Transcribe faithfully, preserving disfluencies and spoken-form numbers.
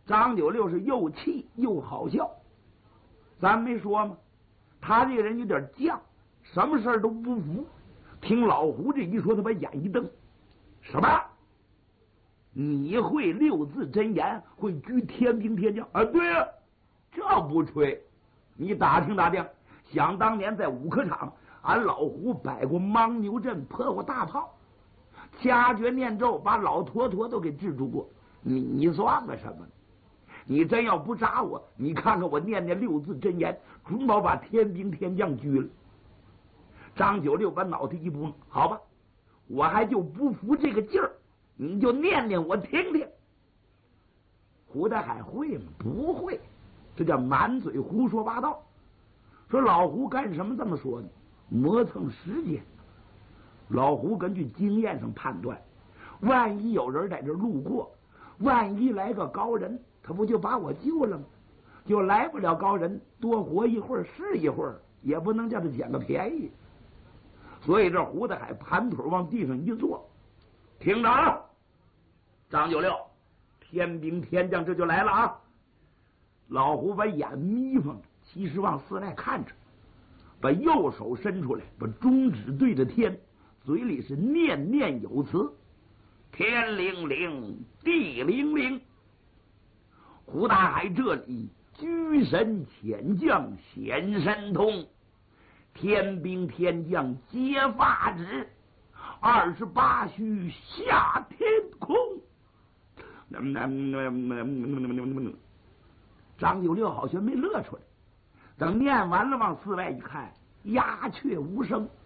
张九六是又气又好笑。咱没说吗？他这个人有点犟，什么事儿都不服。听老胡这一说，他把眼一瞪：“什么？你会六字真言，会居天兵天将啊？对呀、啊，这不吹。你打听打听，想当年在五科场，俺老胡摆过牦牛阵，破过大炮，掐诀念咒，把老坨坨都给制住过。你你算个什么？你真要不扎我，你看看我念念六字真言，准保把天兵天将拘了。”张九六把脑袋一拨，好吧，我还就不服这个劲儿，你就念念我听听。胡大海会吗？不会，这叫满嘴胡说八道。说老胡干什么这么说呢？磨蹭时间。老胡根据经验上判断，万一有人在这路过，万一来个高人，他不就把我救了吗？就来不了高人，多活一会儿是一会儿，也不能叫他捡个便宜。所以这胡大海盘腿往地上一坐，听着啊，张九六，天兵天将这就来了啊！老胡把眼眯缝，其实往寺外看着，把右手伸出来，把中指对着天，嘴里是念念有词：天灵灵，地灵灵。胡大海这里居神潜将显神通，天兵天将皆发旨，二十八须下天空。张九六好像没乐出来，等念完了往寺外一看，鸦雀无声。